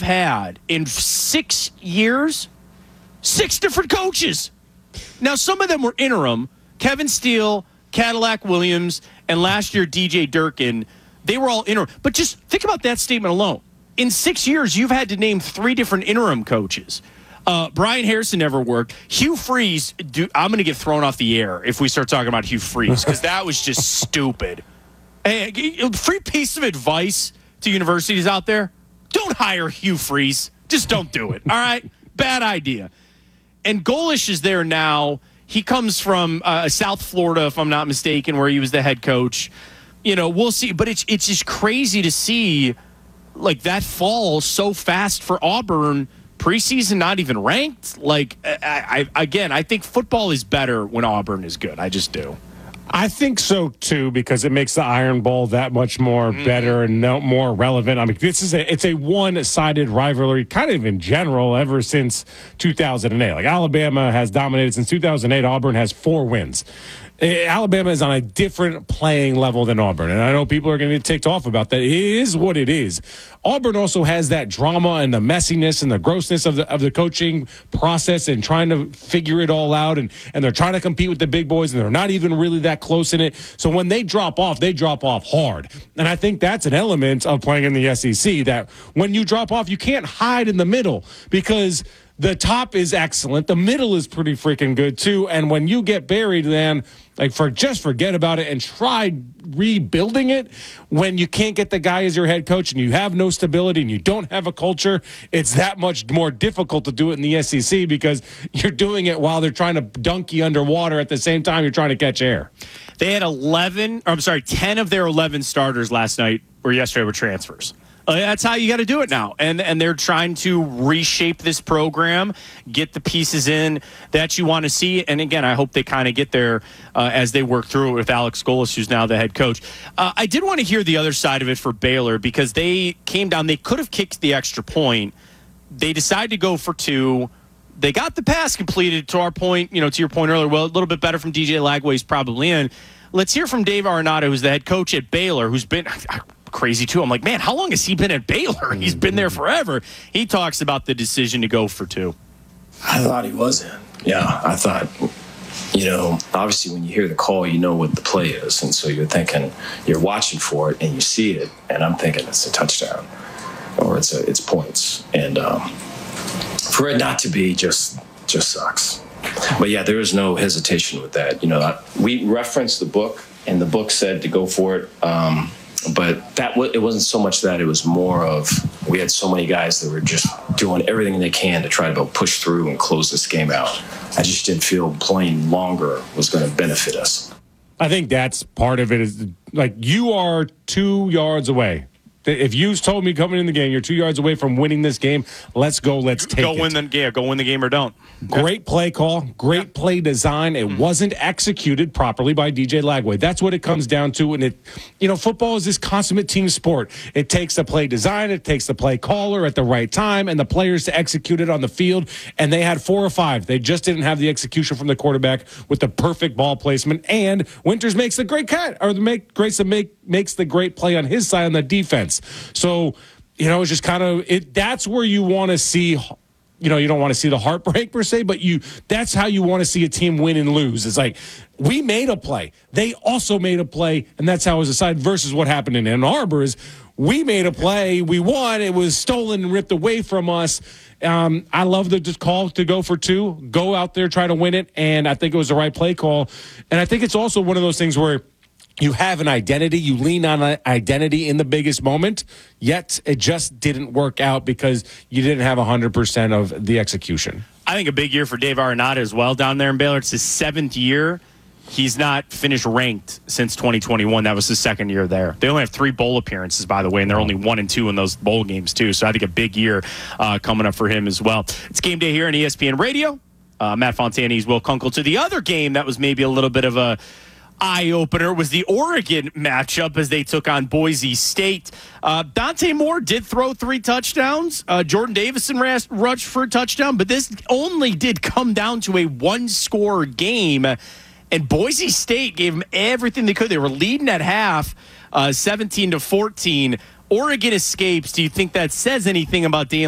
had in 6 years 6 different coaches. Now, some of them were interim. Kevin Steele, Cadillac Williams, and last year DJ Durkin. They were all interim. But just think about that statement alone. In 6 years, you've had to name 3 different interim coaches. Brian Harrison never worked. Hugh Freeze, I'm going to get thrown off the air if we start talking about Hugh Freeze, because that was just stupid. Hey, free piece of advice to universities out there: don't hire Hugh Freeze. Just don't do it. All right? Bad idea. And Golish is there now. He comes from South Florida, if I'm not mistaken, where he was the head coach. You know, we'll see. But it's just crazy to see like that fall so fast for Auburn. Preseason, not even ranked. Like, I think football is better when Auburn is good. I just do. I think so, too, because it makes the Iron Bowl that much more better and more relevant. I mean, it's a one-sided rivalry kind of in general ever since 2008. Like, Alabama has dominated since 2008. Auburn has 4 wins. Alabama is on a different playing level than Auburn, and I know people are going to get ticked off about that. It is what it is. Auburn also has that drama and the messiness and the grossness of the coaching process and trying to figure it all out, and they're trying to compete with the big boys, and they're not even really that close in it. So when they drop off hard. And I think that's an element of playing in the SEC, that when you drop off, you can't hide in the middle because the top is excellent. The middle is pretty freaking good, too. And when you get buried, then just forget about it and try rebuilding it. When you can't get the guy as your head coach and you have no stability and you don't have a culture, it's that much more difficult to do it in the SEC because you're doing it while they're trying to dunk you underwater at the same time you're trying to catch air. They had 10 of their 11 starters last night or yesterday were transfers. That's how you got to do it now. And they're trying to reshape this program, get the pieces in that you want to see. And, again, I hope they kind of get there as they work through it with Alex Golis, who's now the head coach. I did want to hear the other side of it for Baylor because they came down. They could have kicked the extra point. They decided to go for 2. They got the pass completed, to our point, to your point earlier. Well, a little bit better from DJ Lagway. He's probably in. Let's hear from Dave Arenado, who's the head coach at Baylor, who's been crazy too. I'm like, man, how long has he been at Baylor? He's been there forever. He talks about the decision to go for 2. I thought he was in. Yeah, I thought, obviously when you hear the call, you know what the play is. And so you're thinking, you're watching for it and you see it. And I'm thinking it's a touchdown or it's points. And for it not to be just sucks. But yeah, there is no hesitation with that. We referenced the book and the book said to go for it. But it wasn't so much that. It was more of we had so many guys that were just doing everything they can to try to push through and close this game out. I just didn't feel playing longer was going to benefit us. I think that's part of it is, like, you are 2 yards away. If you told me coming in the game, you're 2 yards away from winning this game, let's go, let's take it. Go win the game or don't. Great play call, great play design. It wasn't executed properly by DJ Lagway. That's what it comes down to. And football is this consummate team sport. It takes the play design, it takes the play caller at the right time, and the players to execute it on the field. And they had 4 or 5. They just didn't have the execution from the quarterback with the perfect ball placement. And Winters makes the great Grayson makes the great play on his side on the defense. So, it's just kind of it. That's where you want to see. You don't want to see the heartbreak per se, but that's how you want to see a team win and lose. It's like, we made a play. They also made a play, and that's how it was decided versus what happened in Ann Arbor is we made a play, we won, it was stolen and ripped away from us. I love the call to go for 2, go out there, try to win it, and I think it was the right play call. And I think it's also one of those things where you have an identity, you lean on an identity in the biggest moment, yet it just didn't work out because you didn't have 100% of the execution. I think a big year for Dave Arenado as well down there in Baylor. It's his 7th year. He's not finished ranked since 2021. That was his 2nd year there. They only have 3 bowl appearances, by the way, and they're only 1-2 in those bowl games, too. So I think a big year coming up for him as well. It's game day here on ESPN Radio. Matt Fontani's Will Kunkel. To the other game that was maybe a little bit of a eye-opener was the Oregon matchup as they took on Boise State. Dante Moore did throw 3 touchdowns. Jordan Davison rushed for a touchdown, but this only did come down to a 1-score game, and Boise State gave them everything they could. They were leading at half, 17-14. Oregon escapes. Do you think that says anything about Dan